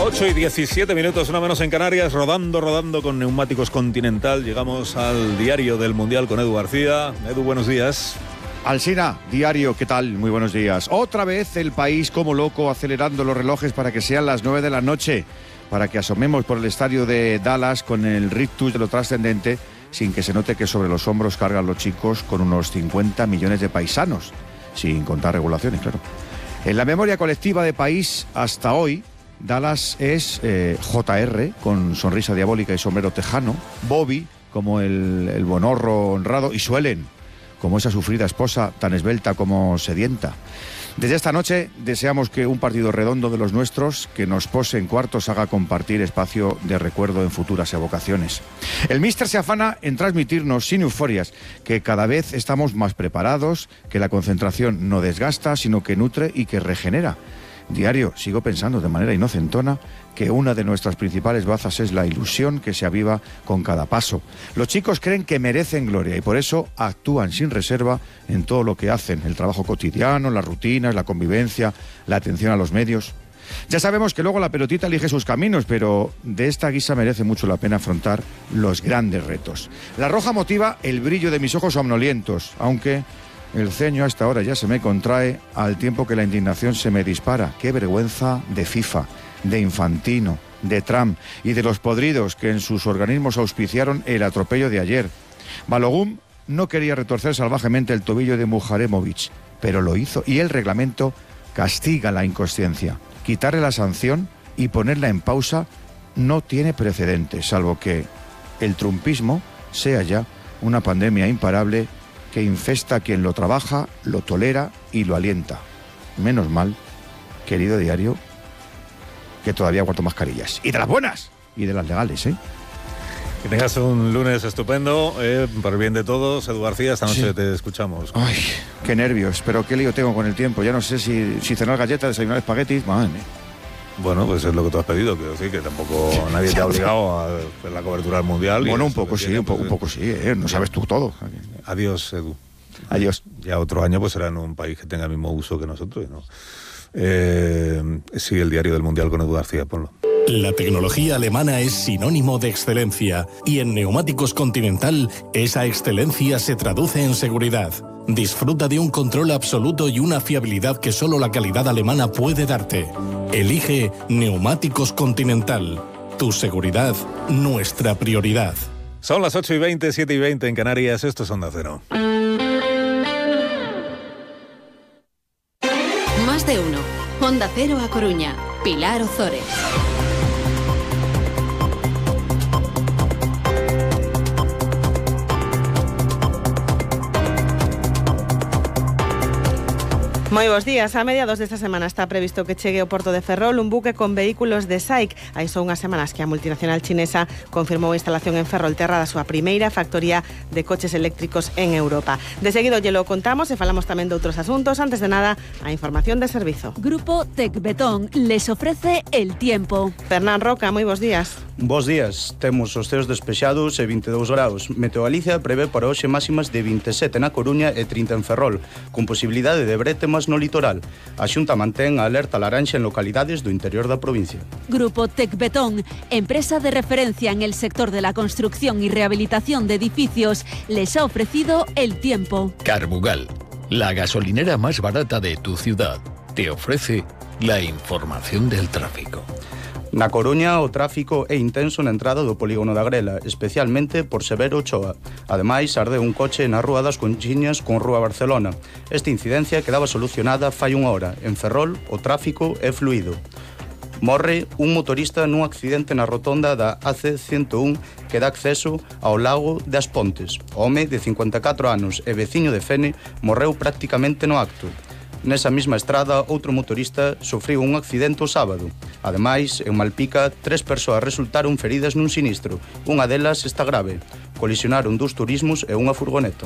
8:17, una menos en Canarias, rodando con Neumáticos Continental. Llegamos al diario del Mundial con Edu García. Edu, buenos días. Alsina, diario, ¿qué tal? Muy buenos días. Otra vez el país como loco acelerando los relojes para que sean las 9 de la noche, para que asomemos por el estadio de Dallas con el rictus de lo trascendente, sin que se note que sobre los hombros cargan los chicos con unos 50 millones de paisanos, sin contar regulaciones, claro. En la memoria colectiva de país hasta hoy, Dallas es JR, con sonrisa diabólica y sombrero tejano, Bobby, como el bonorro honrado, y Suelen, como esa sufrida esposa tan esbelta como sedienta. Desde esta noche deseamos que un partido redondo de los nuestros, que nos pose en cuartos, haga compartir espacio de recuerdo en futuras evocaciones. El míster se afana en transmitirnos sin euforias que cada vez estamos más preparados, que la concentración no desgasta, sino que nutre y que regenera. Diario, sigo pensando de manera inocentona que una de nuestras principales bazas es la ilusión que se aviva con cada paso. Los chicos creen que merecen gloria y por eso actúan sin reserva en todo lo que hacen, el trabajo cotidiano, las rutinas, la convivencia, la atención a los medios. Ya sabemos que luego la pelotita elige sus caminos, pero de esta guisa merece mucho la pena afrontar los grandes retos. La roja motiva el brillo de mis ojos somnolientos, aunque el ceño a esta hora ya se me contrae al tiempo que la indignación se me dispara. ¡Qué vergüenza de FIFA, de Infantino, de Trump y de los podridos que en sus organismos auspiciaron el atropello de ayer! Balogun no quería retorcer salvajemente el tobillo de Mujaremovic, pero lo hizo y el reglamento castiga la inconsciencia. Quitarle la sanción y ponerla en pausa no tiene precedentes, salvo que el trumpismo sea ya una pandemia imparable que infesta a quien lo trabaja, lo tolera y lo alienta. Menos mal, querido diario, que todavía aguanto mascarillas. Y de las buenas, y de las legales, ¿eh? Que tengas un lunes estupendo, por el bien de todos. Edu García, esta noche te escuchamos. Ay, qué nervios, pero qué lío tengo con el tiempo. Ya no sé si cenar galletas, desayunar espaguetis, madre mía. Bueno, pues es lo que tú has pedido, quiero decir que tampoco nadie te ha obligado a hacer la cobertura del Mundial. Bueno, un poco sí, un poco sí, no sabes tú todo. Adiós, Edu. Adiós. Ya otro año pues será en un país que tenga el mismo uso que nosotros, ¿no? Sigue el diario del Mundial con Edu García, ponlo. La tecnología alemana es sinónimo de excelencia y en Neumáticos Continental esa excelencia se traduce en seguridad. Disfruta de un control absoluto y una fiabilidad que solo la calidad alemana puede darte. Elige Neumáticos Continental. Tu seguridad, nuestra prioridad. Son las 8:20, 7:20 en Canarias. Esto es Onda Cero. Más de uno. Onda Cero A Coruña. Pilar Ozores. Moi bons días. A mediados desta semana está previsto que chegue ao porto de Ferrol un buque con vehículos de SAIC. Hai só unhas semanas que a multinacional chinesa confirmou a instalación en Ferrolterra da súa primeira factoría de coches eléctricos en Europa. De seguido lle lo contamos e falamos tamén de outros asuntos. Antes de nada, a información de servizo. Grupo Tecbetón les ofrece el tiempo. Fernán Roca, moi bons días. Bos días, temos os ceos despexados e 22 graus. Meteo Galicia prevé para hoxe máximas de 27 na Coruña e 30 en Ferrol, con posibilidade de bretemas no litoral. A Xunta mantén a alerta laranxa en localidades do interior da provincia. Grupo Tecbetón, empresa de referencia en el sector de la construcción y rehabilitación de edificios, les ha ofrecido el tiempo. Carbugal, la gasolinera más barata de tu ciudad, te ofrece la información del tráfico. Na Coruña, o tráfico é intenso na entrada do polígono da Grela, especialmente por Severo Ochoa. Ademais, ardeu un coche na Rúa das Conchiñas con Rúa Barcelona. Esta incidencia quedaba solucionada fai unha hora. En Ferrol, o tráfico é fluido. Morre un motorista nun accidente na rotonda da AC101 que dá acceso ao lago das Pontes. O home, de 54 anos e veciño de Fene, morreu prácticamente no acto. Nesa mesma estrada, outro motorista sofriu un accidente o sábado. Ademais, en Malpica, 3 persoas resultaron feridas nun sinistro. Unha delas está grave. Colisionaron 2 turismos e unha furgoneta.